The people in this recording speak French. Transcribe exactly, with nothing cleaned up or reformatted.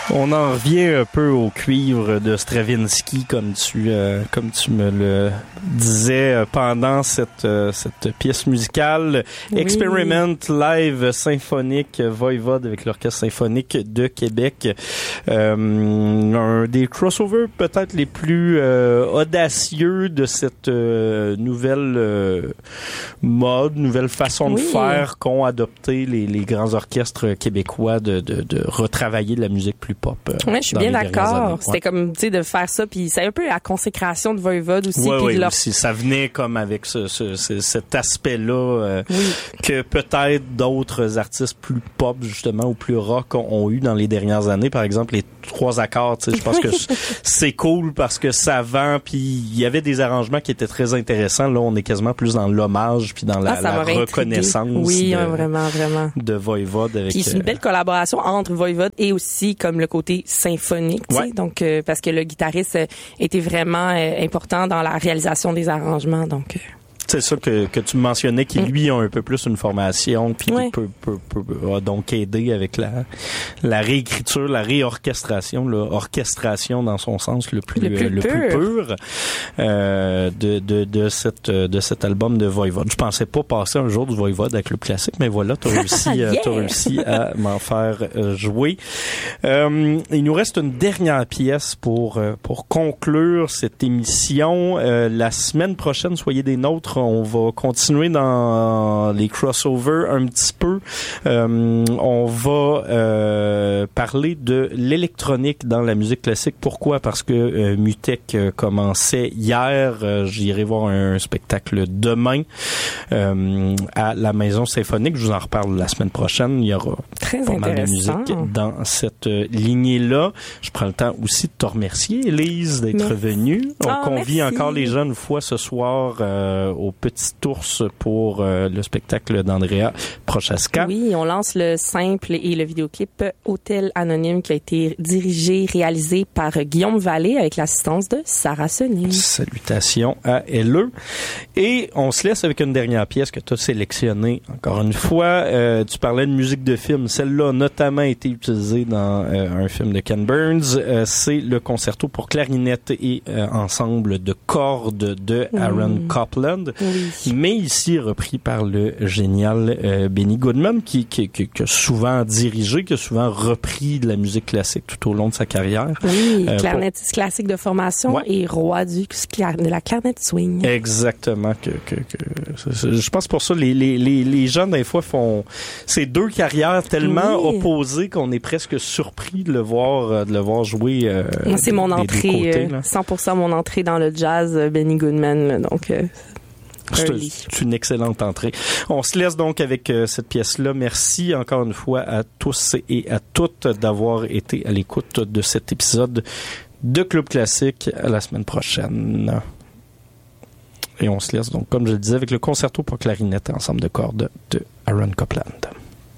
On en revient un peu au cuivre de Stravinsky, comme tu euh, comme tu me le disais pendant cette euh, cette pièce musicale. Oui. Experiment live symphonique Voivode avec l'Orchestre symphonique de Québec. Euh, un des crossovers peut-être les plus euh, audacieux de cette euh, nouvelle euh, mode, nouvelle façon oui. de faire qu'ont adopté les, les grands orchestres québécois de, de, de retravailler de la musique plus pop. Euh, oui, je suis bien d'accord. C'était ouais. comme, tu sais, de faire ça, puis c'est un peu la consécration de Voivode aussi. Oui, oui, leur... aussi. Ça venait comme avec ce, ce, ce cet aspect-là euh, oui. que peut-être d'autres artistes plus pop, justement, ou plus rock ont, ont eu dans les dernières années. Par exemple, les trois accords, tu sais, je pense que c'est cool parce que ça vend, puis il y avait des arrangements qui étaient très intéressants. Là, on est quasiment plus dans l'hommage, puis dans la, ah, la reconnaissance oui, de, ouais, vraiment, vraiment. de Voivode. Avec, puis c'est une belle collaboration entre Voivode et aussi comme le côté symphonique, tu sais, ouais. donc euh, parce que le guitariste euh, était vraiment euh, important dans la réalisation des arrangements, donc. Euh... C'est ça que, que tu mentionnais, qui lui a un peu plus une formation, puis ouais. qui peut, peut, peut a donc aider avec la la réécriture, la réorchestration, l'orchestration dans son sens le plus le plus euh, le pur, plus pur euh, de de de cette de cet album de Voivode. Je pensais pas passer un jour du Voivode à Club Classique, mais voilà, t'as réussi yeah. t'as réussi à m'en faire euh, jouer. Euh, il nous reste une dernière pièce pour euh, pour conclure cette émission. Euh, la semaine prochaine, soyez des nôtres. On va continuer dans les crossovers un petit peu. Euh, on va euh, parler de l'électronique dans la musique classique. Pourquoi? Parce que euh, Mutech euh, commençait hier. Euh, j'irai voir un spectacle demain euh, à la Maison Symphonique. Je vous en reparle la semaine prochaine. Il y aura Très pas mal de musique dans cette euh, lignée-là. Je prends le temps aussi de te remercier, Élise, d'être merci. venue. On oh, convie merci. encore les gens une fois ce soir euh, au Petit Ours pour euh, le spectacle d'Andrea Prochaska. Oui, on lance le simple et le vidéoclip Hôtel Anonyme qui a été dirigé, réalisé par Guillaume Vallée avec l'assistance de Sarah Sonnet. Salutations à L E. Et on se laisse avec une dernière pièce que tu as sélectionnée encore une fois. Euh, tu parlais de musique de film. Celle-là a notamment été utilisée dans euh, un film de Ken Burns. Euh, c'est le concerto pour clarinette et euh, ensemble de cordes de Aaron mmh. Copland. Oui. Mais ici repris par le génial euh, Benny Goodman qui, qui, qui, qui a souvent dirigé, qui a souvent repris de la musique classique tout au long de sa carrière. Oui, euh, clarinettiste pour... classique de formation ouais. et roi du, de la clarinette swing. Exactement. Que, que, que, je pense pour ça, les, les, les, les gens, des fois, font ces deux carrières tellement oui. opposées qu'on est presque surpris de le voir, de le voir jouer. Euh, Moi, c'est mon des, entrée, des côtés, euh, cent pour cent mon entrée dans le jazz, Benny Goodman. Là, donc... Euh... C'est, c'est une excellente entrée. On se laisse donc avec euh, cette pièce-là. Merci encore une fois à tous et à toutes d'avoir été à l'écoute de cet épisode de Club Classique. À la semaine prochaine. Et on se laisse donc, comme je le disais, avec le concerto pour clarinette et ensemble de cordes de Aaron Copland.